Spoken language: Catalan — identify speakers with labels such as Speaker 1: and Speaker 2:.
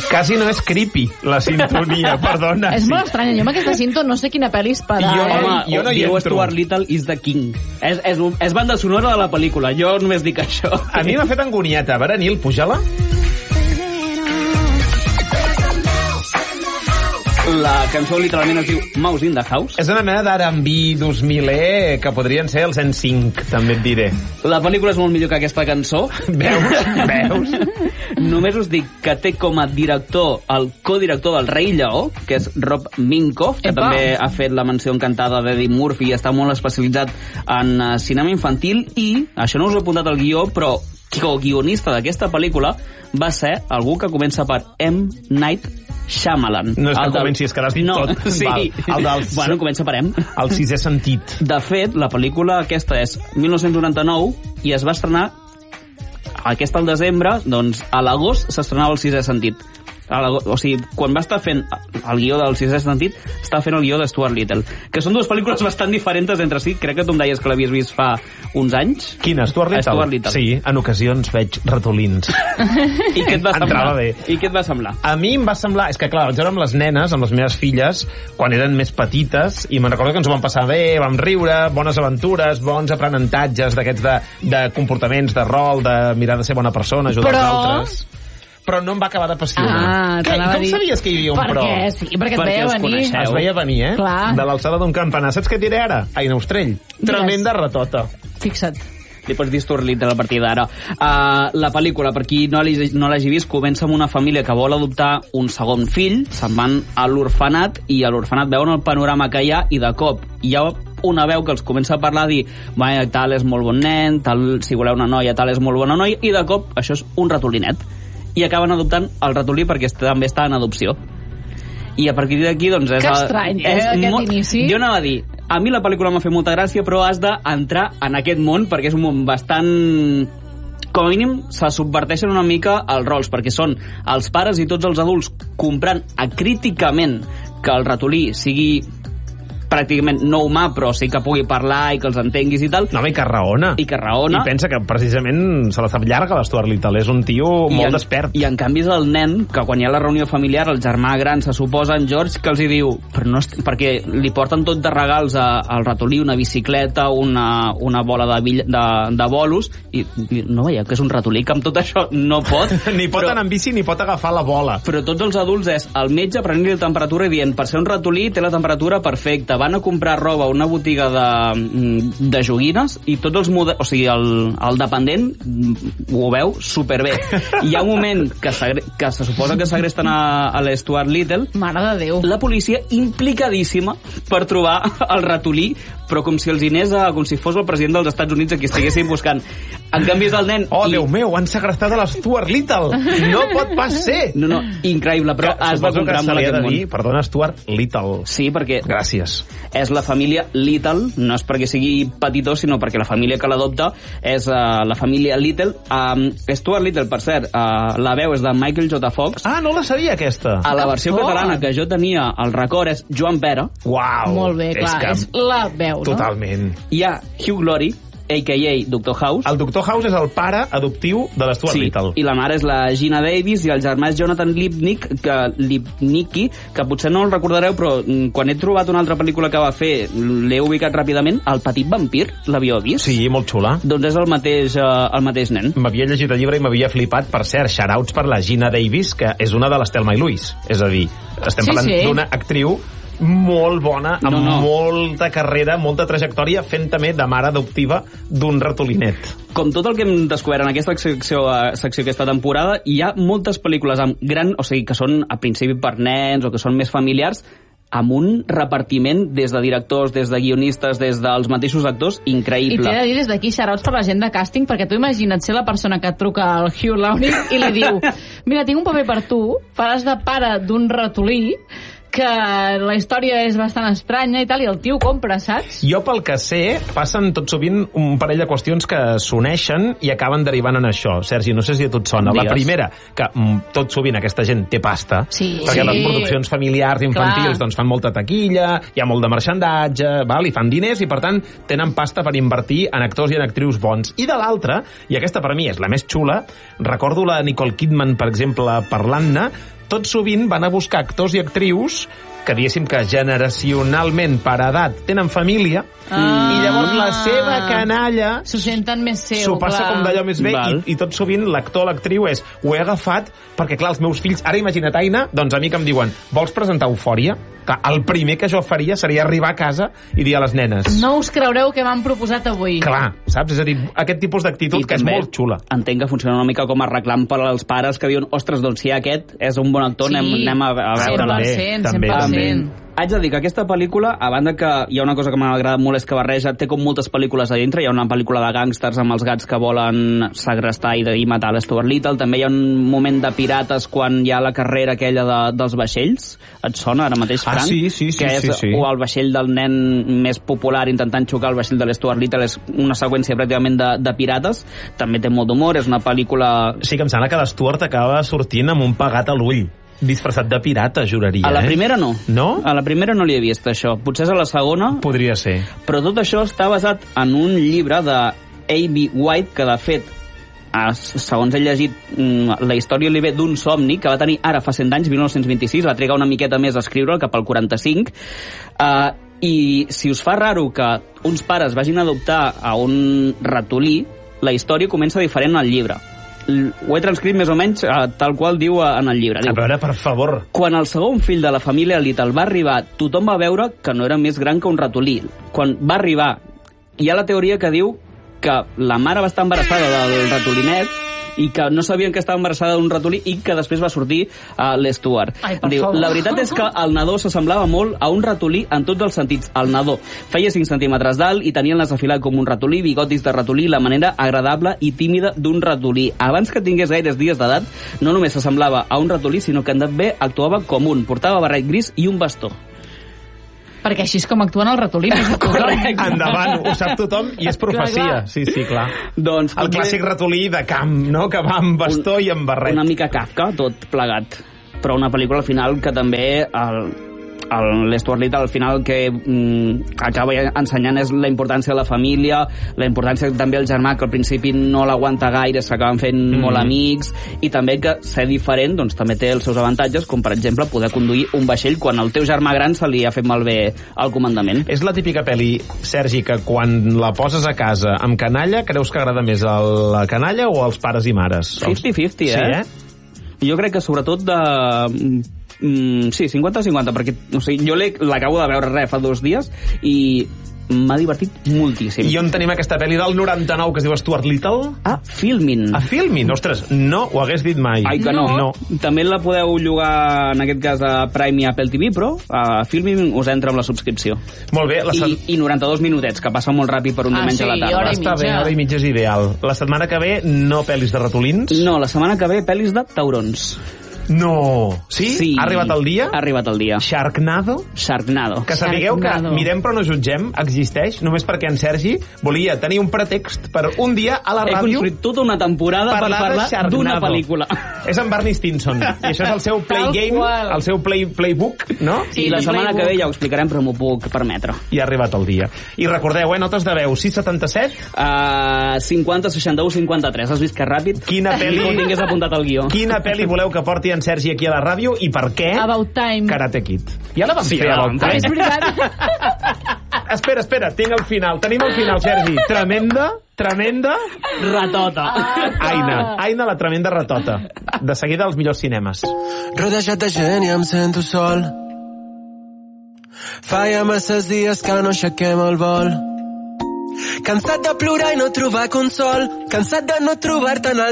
Speaker 1: Quasi no és creepy, la sintonia, perdona.
Speaker 2: És molt estranya. Jo amb aquesta cinta no sé quina pel·li esperar.
Speaker 3: Jo no hi entro. Stuart Little is the king. És banda sonora de la pel·lícula. Jo només dic això.
Speaker 1: A mi m'ha fet angonieta. A veure, Nil, puja-la.
Speaker 3: La cançó literalment es diu Mouse in the House.
Speaker 1: És una mena d'R&B 2000 que podrien ser els N5, també et diré.
Speaker 3: La pel·lícula és molt millor que aquesta cançó.
Speaker 1: Veus?
Speaker 3: Només us dic que té com a director el codirector del Rei Lleó, que és Rob Minkoff, que també ha fet La mansió encantada d'Eddie Murphy i està molt especialitzat en cinema infantil, i, això no us he apuntat al guió, però co-guionista d'aquesta pel·lícula va ser algú que comença per M. Night Shyamalan.
Speaker 1: No és que comenci, és que l'has dit tot.
Speaker 3: Sí. Bueno, comença per M.
Speaker 1: El sisè sentit.
Speaker 3: De fet, la pel·lícula aquesta és 1999 i es va estrenar aquesta al desembre, doncs a l'agost s'estrenava el sisè sentit. O sigui, quan va estar fent el guió del sisè sentit, estava fent el guió de Stuart Little, que són dues pel·lícules bastant diferents entre si. Crec que tu em deies que l'havies vist fa uns anys.
Speaker 1: Quina? Stuart Little? Sí, en ocasions veig ratolins.
Speaker 3: I què et va semblar?
Speaker 1: Bé.
Speaker 3: I què et va semblar?
Speaker 1: A mi em va semblar... És que, clar, vaig veure amb les nenes, amb les meves filles, quan eren més petites, i me'n recordo que ens ho vam passar bé, vam riure, bones aventures, bons aprenentatges d'aquests de comportaments, de rol, de mirar de ser bona persona, ajudar els altres. Però no em va acabar d'apassionar. Com sabies que hi havia un pro?
Speaker 2: Perquè et veia venir.
Speaker 1: Es veia venir, eh?
Speaker 2: Clar.
Speaker 1: De l'alçada d'un campanar. Saps què et diré ara? Aina Ostrell. Tremenda ratota.
Speaker 2: Fixa't.
Speaker 3: Li pots dir Stuart Little a partir d'ara. La pel·lícula, per qui no l'hagi vist, comença amb una família que vol adoptar un segon fill, se'n van a l'orfenat, i a l'orfenat veuen el panorama que hi ha, i de cop hi ha una veu que els comença a parlar, a dir, tal és molt bon nen, tal, si voleu una noia, tal és molt bona noia, i de cop això és un ratolinet. I acaben adoptant el ratolí perquè també està en adopció. I a partir d'aquí, doncs...
Speaker 2: Que estrany, aquest inici.
Speaker 3: Jo anava a dir, a mi la pel·lícula m'ha fet molta gràcia, però has d'entrar en aquest món, perquè és un món bastant... Com a mínim, se subverteixen una mica els rols, perquè són els pares i tots els adults comprant acríticament que el ratolí sigui pràcticament no humà, però sí que pugui parlar i que els entenguis i tal.
Speaker 1: No, i que raona.
Speaker 3: I que raona.
Speaker 1: I pensa que precisament se la sap llarga l'Stuart Little. És un tio molt despert.
Speaker 3: I en canvi és el nen que quan hi ha la reunió familiar, el germà gran se suposa, en George, que els hi diu, però no perquè li porten tot de regals al ratolí, una bicicleta, una bola de bolos, i no veia que és un ratolí, que amb tot això no pot.
Speaker 1: Ni pot anar en bici ni pot agafar la bola.
Speaker 3: Però tots els adults és el metge prenent-li la temperatura i dient, per ser un ratolí té la temperatura perfecta. Van a comprar roba a una botiga de joguines i tots els models, o sigui, el dependent ho veu superbé. Hi ha un moment que se suposa que segresten a l'Stuart Little.
Speaker 2: Mare de Déu.
Speaker 3: La policia implicadíssima per trobar el ratolí, però com si els anés com si fos el president dels Estats Units a qui estiguessin buscant. En canvi és el nen...
Speaker 1: Oh, Déu meu, han segrestat a l'Stuart Little! No pot pas ser!
Speaker 3: No, increïble, però has de comprar molt aquest món.
Speaker 1: Perdona, Stuart Little.
Speaker 3: Sí, perquè...
Speaker 1: Gràcies.
Speaker 3: És la família Little, no és perquè sigui petitó, sinó perquè la família que l'adopta és la família Little. Stuart Little, per cert, la veu és de Michael J. Fox.
Speaker 1: Ah, no la sabia, aquesta.
Speaker 3: A la versió catalana que jo tenia al record és Joan Pera.
Speaker 1: Uau!
Speaker 2: Molt bé, clar, és la veu, no?
Speaker 1: Totalment.
Speaker 3: Hi ha Hugh Laurie, a.k.a. Dr. House.
Speaker 1: El Dr. House és el pare adoptiu de l'Stuart Little.
Speaker 3: I la mare és la Gina Davis i el germà és Jonathan Lipnicki, que potser no el recordareu, però quan he trobat una altra pel·lícula que va fer, l'he ubicat ràpidament. El petit vampir, l'havíeu vist?
Speaker 1: Sí, molt xula.
Speaker 3: Doncs és el mateix nen.
Speaker 1: M'havia llegit el llibre i m'havia flipat. Per cert, shoutouts per la Gina Davis, que és una de les Thelma i Louise. És a dir, estem parlant d'una actriu molt bona, amb molta carrera, molta trajectòria, fent també de mare adoptiva d'un ratolinet.
Speaker 3: Com tot el que hem descobert en aquesta secció aquesta temporada, hi ha moltes pel·lícules amb o sigui, que són a principi per nens o que són més familiars, amb un repartiment des de directors, des de guionistes, des dels mateixos actors, increïble.
Speaker 2: I t'he de dir des d'aquí xarauts per la gent de càsting, perquè tu imagina't ser la persona que et truca al Hugh Laurie i li diu, mira, tinc un paper per tu, faràs de pare d'un ratolí, que la història és bastant estranya i tal, i el tio compra, saps?
Speaker 1: Jo, pel que sé, passen tot sovint un parell de qüestions que s'uneixen i acaben derivant en això. Sergi, no sé si a tu et sona. La primera, que tot sovint aquesta gent té pasta, perquè les produccions familiars infantils doncs, fan molta taquilla, hi ha molt de marxandatge, i fan diners, i per tant tenen pasta per invertir en actors i en actrius bons. I de l'altra, i aquesta per mi és la més xula, recordo la Nicole Kidman, per exemple, parlant-ne, tot sovint van a buscar actors i actrius que diguéssim que generacionalment per edat tenen família i llavors la seva canalla
Speaker 2: s'ho senten més seu,
Speaker 1: s'ho passa
Speaker 2: clar.
Speaker 1: com d'allò més bé i tot sovint l'actor o l'actriu és ho he agafat perquè clar, els meus fills, ara imagina't Aina, doncs a mi que em diuen vols presentar Eufòria? Clar, el primer que jo faria seria arribar a casa i dir a les nenes
Speaker 2: no us creureu què m'han proposat avui.
Speaker 1: Clar, saps? És a dir, aquest tipus d'actitud que és molt xula.
Speaker 3: Entenc que funciona una mica com a reclam per als pares que diuen ostres, doncs si aquest és un bon actor, anem a veure-la.
Speaker 2: 100%.
Speaker 3: Haig de dir que aquesta pel·lícula, a banda que hi ha una cosa que m'ha agradat molt, és que barreja, té com moltes pel·lícules a dintre, hi ha una pel·lícula de gàngsters amb els gats que volen segrestar i matar l'Stuart Little, també hi ha un moment de pirates quan hi ha la carrera aquella dels vaixells, et sona ara mateix, Frank?
Speaker 1: Sí.
Speaker 3: Que és o el vaixell del nen més popular intentant xocar el vaixell de l'Stuart Little, és una seqüència pràcticament de pirates, també té molt d'humor, és una pel·lícula...
Speaker 1: Sí, que em sembla que l'Stuart acaba sortint amb un pegat a l'ull. Disfressat de pirata, juraria.
Speaker 3: A la primera no.
Speaker 1: No?
Speaker 3: A la primera no li he vist, això. Potser és a la segona.
Speaker 1: Podria ser.
Speaker 3: Però tot això està basat en un llibre de A.B. White, que de fet, segons he llegit, la història li ve d'un somni que va tenir ara fa 100 anys, 1926, va trigar una miqueta més a escriure'l, cap al 45, i si us fa raro que uns pares vagin a adoptar a un ratolí, la història comença diferent al llibre. Ho he transcrit més o menys tal qual diu en el llibre.
Speaker 1: A veure, per favor.
Speaker 3: Quan el segon fill de la família Little va arribar, tothom va veure que no era més gran que un ratolí. Quan va arribar, hi ha la teoria que diu que la mare va estar embarassada del ratolinet i que no sabien que estava embarassada d'un ratolí i que després va sortir l'Stuart. Diu, la veritat és que el nadó s'assemblava molt a un ratolí en tots els sentits. El nadó feia 5 centímetres d'alt i tenia el nas afilat com un ratolí, bigotis de ratolí, la manera agradable i tímida d'un ratolí. Abans que tingués gaires dies d'edat, no només s'assemblava a un ratolí, sinó que també actuava com un. Portava barret gris i un bastó.
Speaker 2: Perquè així és com actuen els ratolins.
Speaker 3: Correcte.
Speaker 1: Endavant, ho sap tothom i és profecia. Sí, clar.
Speaker 3: Doncs,
Speaker 1: el clàssic ratolí de camp, no?, que va amb bastó i amb barret.
Speaker 3: Una mica Kafka, tot plegat. Però una pel·lícula al final que també l'Stuart Little al final que acaba ensenyant és la importància de la família, la importància també el germà que al principi no l'aguanta gaire, s'acaben fent molt amics, i també que ser diferent doncs també té els seus avantatges, com per exemple poder conduir un vaixell quan al teu germà gran se li ha fet malbé el comandament.
Speaker 1: És la típica pel·li, Sergi, que quan la poses a casa amb canalla, creus que agrada més a la canalla o als pares i mares?
Speaker 3: 50-50,
Speaker 1: Sí,
Speaker 3: Jo crec que sobretot de... sí, 50-50, perquè o sigui, jo l'acabo de veure fa 2 dies i m'ha divertit moltíssim.
Speaker 1: I on tenim aquesta pel·li del 99 que es diu Stuart Little?
Speaker 3: A Filmin.
Speaker 1: A Filmin? Ostres, no ho hagués dit mai.
Speaker 3: Ai, que no. També la podeu llogar, en aquest cas, a Prime i Apple TV, però a Filmin us entra amb la subscripció.
Speaker 1: Molt bé.
Speaker 3: I 92 minutets, que passa molt ràpid per un diumenge a la tarda.
Speaker 1: Està bé, hora i mitja és ideal. La setmana que ve, no pel·lis de ratolins?
Speaker 3: No, la setmana que ve, pel·lis de taurons.
Speaker 1: No! Sí? Ha arribat el dia?
Speaker 3: Ha arribat el dia.
Speaker 1: Sharknado? Que sapigueu que Mirem però no jutgem existeix només perquè en Sergi volia tenir un pretext per un dia a la ràdio...
Speaker 3: He construït tota una temporada per parlar d'una pel·lícula.
Speaker 1: És en Barney Stinson. I això és el seu play game, el seu playbook, no?
Speaker 3: Sí, la setmana que ve ja ho explicarem, però m'ho puc permetre.
Speaker 1: I ha arribat el dia. I recordeu, notes de veu, 677?
Speaker 3: 50, 61, 53. Has vist que ràpid?
Speaker 1: Quina pel·li...
Speaker 3: No ho tingués apuntat al guió.
Speaker 1: Quina pel·li voleu que porti en Sergi aquí a la ràdio i per què?
Speaker 2: About Time.
Speaker 1: Karate Kid. Ja la vam fer, About Time.
Speaker 2: És veritat.
Speaker 1: Espera, tinc el final. Tenim el final, Sergi. Tremenda...
Speaker 3: ratota.
Speaker 1: Aina, la tremenda ratota. De seguida als millors cinemes.
Speaker 4: Rodejat de gent i em sento sol. Fa ja masses dies que no aixequem el vol. Cansat de plorar i no trobar consol. Cansat de no trobar-te en el